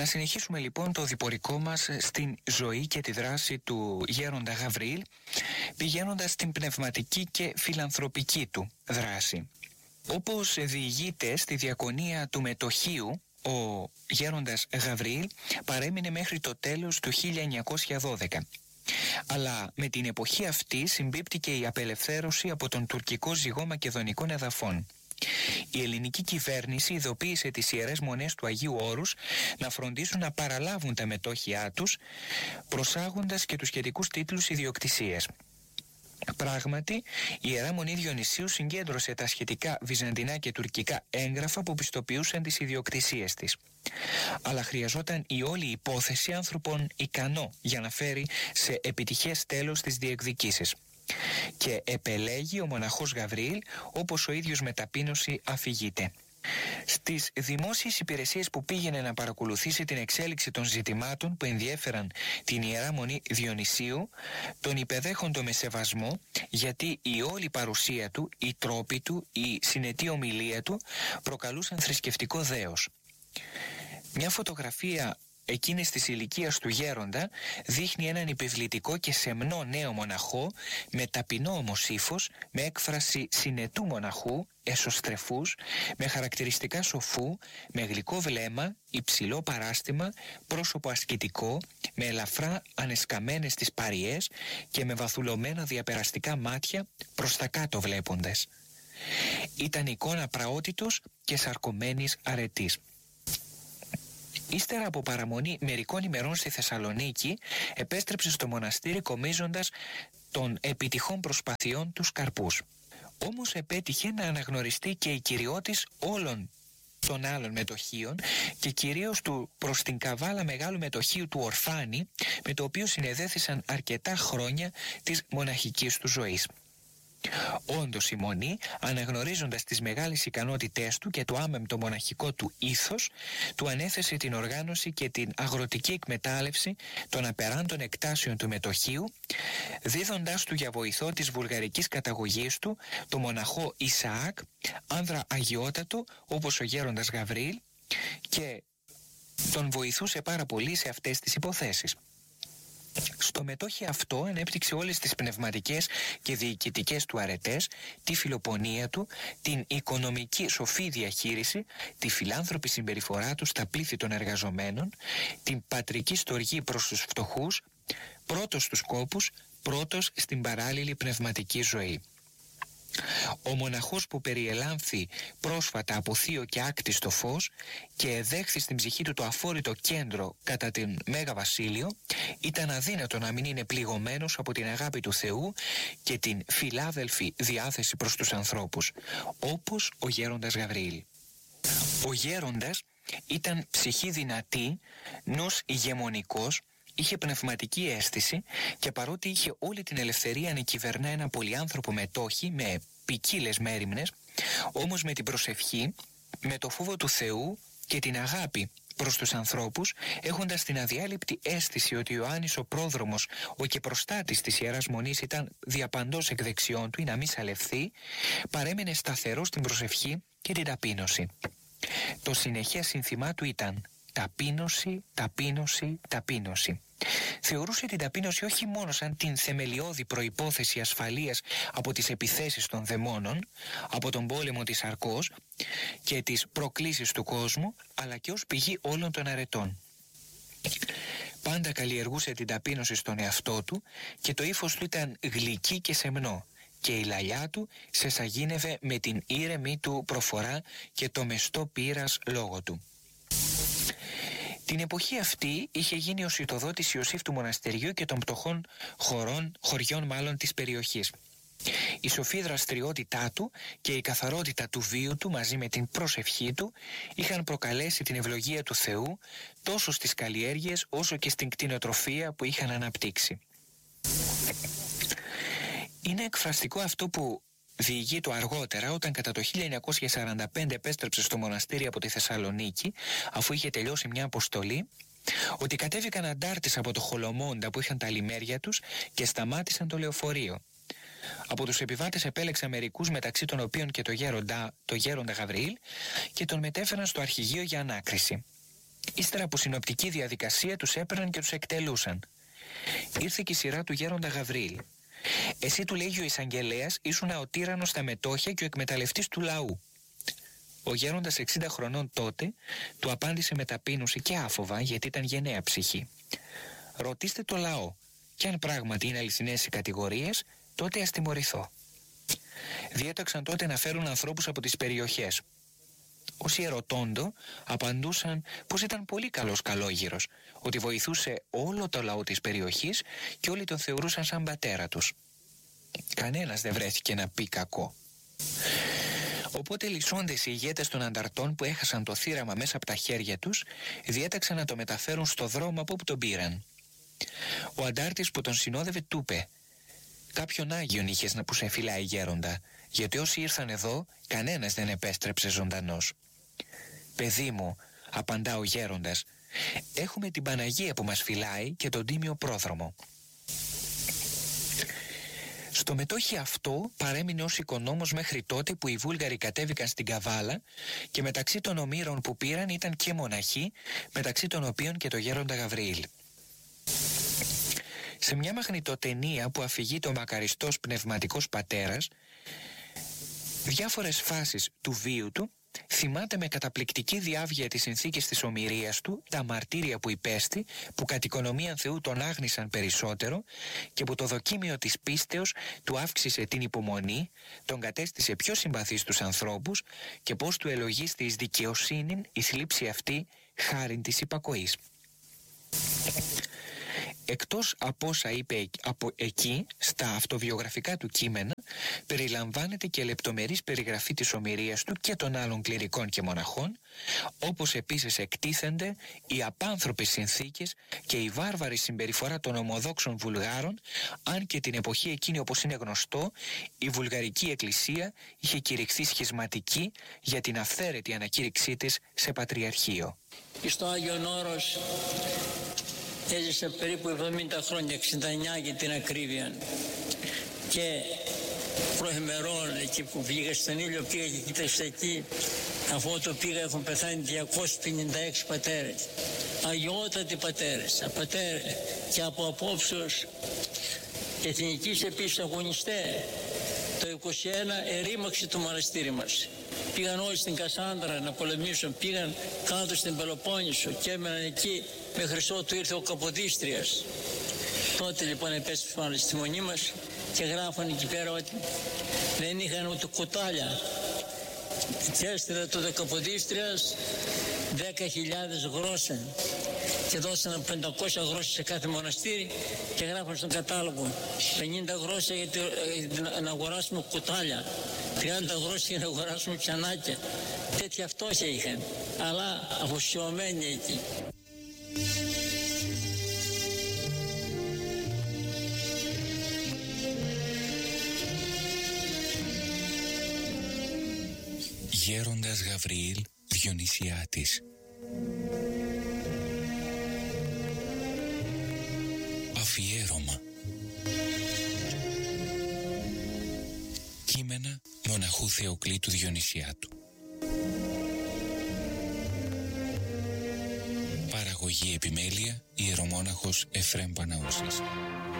Να συνεχίσουμε λοιπόν το διπορικό μας στην ζωή και τη δράση του γέροντα Γαβριήλ, πηγαίνοντας στην πνευματική και φιλανθρωπική του δράση. Όπως διηγείται στη διακονία του Μετοχίου, ο γέροντας Γαβριήλ παρέμεινε μέχρι το τέλος του 1912. Αλλά με την εποχή αυτή συμπίπτει και η απελευθέρωση από τον τουρκικό ζυγό μακεδονικών εδαφών. Η ελληνική κυβέρνηση ειδοποίησε τις Ιερές Μονές του Αγίου Όρους να φροντίσουν να παραλάβουν τα μετόχια τους, προσάγοντας και τους σχετικούς τίτλους ιδιοκτησίες. Πράγματι, η Ιερά Μονή Διονυσίου συγκέντρωσε τα σχετικά βυζαντινά και τουρκικά έγγραφα που πιστοποιούσαν τις ιδιοκτησίες της. Αλλά χρειαζόταν η όλη υπόθεση άνθρωπων ικανό για να φέρει σε επιτυχές τέλος τις διεκδικήσεις. Και επελέγει ο μοναχός Γαβριήλ, όπως ο ίδιος με ταπείνωση αφηγείται. Στις δημόσιες υπηρεσίες που πήγαινε να παρακολουθήσει την εξέλιξη των ζητημάτων που ενδιέφεραν την Ιερά Μονή Διονυσίου, τον υπεδέχοντο με σεβασμό, γιατί η όλη παρουσία του, οι τρόποι του, η συνετή ομιλία του προκαλούσαν θρησκευτικό δέος. Μια φωτογραφία εκείνης της ηλικίας του γέροντα δείχνει έναν επιβλητικό και σεμνό νέο μοναχό με ταπεινό όμως ύφος, με έκφραση συνετού μοναχού, εσωστρεφούς, με χαρακτηριστικά σοφού, με γλυκό βλέμμα, υψηλό παράστημα, πρόσωπο ασκητικό, με ελαφρά ανεσκαμμένες τις παριές και με βαθουλωμένα διαπεραστικά μάτια προς τα κάτω βλέποντες. Ήταν εικόνα πραότητος και σαρκωμένης αρετής. Ύστερα από παραμονή μερικών ημερών στη Θεσσαλονίκη, επέστρεψε στο μοναστήρι κομίζοντας των επιτυχών προσπαθειών τους καρπούς. Όμως επέτυχε να αναγνωριστεί και η κυριότης όλων των άλλων μετοχίων και κυρίως του προς την καβάλα μεγάλου μετοχίου του Ορφάνη, με το οποίο συνεδέθησαν αρκετά χρόνια της μοναχικής του ζωής. Όντως η Μονή, αναγνωρίζοντας τις μεγάλες ικανότητές του και το άμεμπτο μοναχικό του ήθος, του ανέθεσε την οργάνωση και την αγροτική εκμετάλλευση των απεράντων εκτάσεων του μετοχίου, δίδοντάς του για βοηθό της βουλγαρικής καταγωγής του το μοναχό Ισαάκ, άνδρα αγιότατο όπως ο γέροντας Γαβριήλ, και τον βοηθούσε πάρα πολύ σε αυτές τις υποθέσεις. Στο μετόχι αυτό ανέπτυξε όλες τις πνευματικές και διοικητικές του αρετές, τη φιλοπονία του, την οικονομική σοφή διαχείριση, τη φιλάνθρωπη συμπεριφορά του στα πλήθη των εργαζομένων, την πατρική στοργή προς τους φτωχούς, πρώτος στους κόπους, πρώτος στην παράλληλη πνευματική ζωή. Ο μοναχός που περιελάμφθη πρόσφατα από θείο και άκτιστο φως και εδέχθη στην ψυχή του το αφόρητο κέντρο κατά την Μέγα Βασίλειο, ήταν αδύνατο να μην είναι πληγωμένος από την αγάπη του Θεού και την φιλάδελφη διάθεση προς τους ανθρώπους, όπως ο γέροντας Γαβριήλ. Ο γέροντας ήταν ψυχή δυνατή, νους ηγεμονικός, είχε πνευματική αίσθηση και παρότι είχε όλη την ελευθερία να κυβερνά ένα πολυάνθρωπο μετόχι με ποικίλες μέριμνες, όμως με την προσευχή, με το φόβο του Θεού και την αγάπη προς τους ανθρώπους, έχοντας την αδιάλειπτη αίσθηση ότι ο Ιωάννης ο πρόδρομος, ο και προστάτης της Ιεράς Μονής, ήταν διαπαντός εκ δεξιών του ή να μη σαλευθεί, παρέμενε σταθερό στην προσευχή και την ταπείνωση. Το συνεχές σύνθημά του ήταν ταπείνωση, ταπείνωση, ταπείνωση. Θεωρούσε την ταπείνωση όχι μόνο σαν την θεμελιώδη προϋπόθεση ασφαλείας από τις επιθέσεις των δαιμόνων, από τον πόλεμο της αρκός και τις προκλήσεις του κόσμου, αλλά και ως πηγή όλων των αρετών. Πάντα καλλιεργούσε την ταπείνωση στον εαυτό του και το ύφος του ήταν γλυκή και σεμνό και η λαλιά του σε σαγίνευε με την ήρεμη του προφορά και το μεστό πείρας λόγο του. Την εποχή αυτή είχε γίνει ο σιτοδότης Ιωσήφ του μοναστεριού και των πτωχών χωριών της περιοχής. Η σοφή δραστηριότητά του και η καθαρότητα του βίου του μαζί με την προσευχή του είχαν προκαλέσει την ευλογία του Θεού τόσο στις καλλιέργειες όσο και στην κτηνοτροφία που είχαν αναπτύξει. Είναι εκφραστικό αυτό που διηγείται αργότερα όταν κατά το 1945 επέστρεψε στο μοναστήρι από τη Θεσσαλονίκη αφού είχε τελειώσει μια αποστολή, ότι κατέβηκαν αντάρτες από το Χολομόντα που είχαν τα λιμέρια τους και σταμάτησαν το λεωφορείο. Από τους επιβάτες επέλεξαν μερικούς, μεταξύ των οποίων και το γέροντα Γαβριήλ, και τον μετέφεραν στο αρχηγείο για ανάκριση. Ύστερα από συνοπτική διαδικασία τους έπαιρναν και τους εκτελούσαν. Ήρθε και η σειρά του γέροντα Γαβρίλ. «Εσύ», του λέγει ο εισαγγελέας, «ήσουνα ο τύραννος στα μετόχια και ο εκμεταλλευτής του λαού». Ο γέροντας 60 χρονών τότε του απάντησε με ταπείνωση και άφοβα, γιατί ήταν γενναία ψυχή. «Ρωτήστε το λαό, και αν πράγματι είναι αληθινές οι κατηγορίες, τότε ας τιμωρηθώ». Διέταξαν τότε να φέρουν ανθρώπους από τις περιοχές. Όσοι ερωτώντο απαντούσαν πως ήταν πολύ καλός καλόγυρος, ότι βοηθούσε όλο το λαό της περιοχής και όλοι τον θεωρούσαν σαν πατέρα τους. Κανένας δεν βρέθηκε να πει κακό. Οπότε λυσώντες οι ηγέτες των ανταρτών που έχασαν το θύραμα μέσα από τα χέρια τους, διέταξαν να το μεταφέρουν στο δρόμο από όπου τον πήραν. Ο αντάρτης που τον συνόδευε του είπε: «Κάποιον Άγιον είχες να που σε φυλάει, γέροντα, γιατί όσοι ήρθαν εδώ κανένας δεν επέστρεψε ζωντανός». «Παιδί μου», απαντά ο γέροντας, «έχουμε την Παναγία που μας φυλάει και τον τίμιο πρόδρομο». Στο μετόχι αυτό παρέμεινε ως οικονόμος μέχρι τότε που οι Βούλγαροι κατέβηκαν στην Καβάλα και μεταξύ των ομήρων που πήραν ήταν και μοναχοί, μεταξύ των οποίων και το γέροντα Γαβριήλ. Σε μια μαγνητοτενία που αφηγείται ο μακαριστός πνευματικός πατέρας διάφορες φάσεις του βίου του, θυμάται με καταπληκτική διάβγεια τις συνθήκες της ομηρίας του, τα μαρτύρια που υπέστη, που κατ' οικονομίαν Θεού τον άγνησαν περισσότερο και που το δοκίμιο της πίστεως του αύξησε την υπομονή, τον κατέστησε πιο συμπαθή στους ανθρώπους και πως του ελογίστη εις δικαιοσύνην η θλίψη αυτή χάριν της υπακοής. Εκτός από όσα είπε από εκεί, στα αυτοβιογραφικά του κείμενα, περιλαμβάνεται και λεπτομερής περιγραφή της ομηρίας του και των άλλων κληρικών και μοναχών, όπως επίσης εκτίθενται οι απάνθρωπες συνθήκες και η βάρβαρη συμπεριφορά των ομοδόξων Βουλγάρων, αν και την εποχή εκείνη, όπως είναι γνωστό, η Βουλγαρική Εκκλησία είχε κηρυχθεί σχισματική για την αυθαίρετη ανακήρυξή της σε πατριαρχείο. Στο Άγιον Όρος έζησε περίπου 70 χρόνια, 69 για την ακρίβεια, και προημερών εκεί που πήγα στον ήλιο, πήγα και κοίταξα εκεί, αφού το πήγα έχουν πεθάνει 256 πατέρες, αγιότατοι πατέρες, και από απόψεως εθνικής επίσης αγωνιστέ. Το 21 ερήμαξε το μοναστήρι μας. Πήγαν όλοι στην Κασάνδρα να πολεμήσουν, πήγαν κάτω στην Πελοπόννησο και έμεναν εκεί μέχρι ότου ήρθε ο Καποδίστριας. Τότε λοιπόν επέστρεψαν στη μονή μας και γράφουν εκεί πέρα ότι δεν είχαν ούτε κουτάλια. Και έστειλε το Καποδίστριας 10.000 γρόσσα και δώσανε 500 γρόσσα σε κάθε μοναστήρι και γράφουν στον κατάλογο 50 γρόσσα για να αγοράσουμε κουτάλια, 30 γρόσσα για να αγοράσουμε πιανάκια. Τέτοια φτώχεια είχαν, αλλά αφοσιωμένοι εκεί. Γέροντας Γαβριήλ Διονυσιάτης. Αφιέρωμα. Κείμενα μοναχού Θεοκλήτου Διονυσιάτου. Παραγωγή επιμέλεια ιερομόναχος Εφραίμ Παναούσης.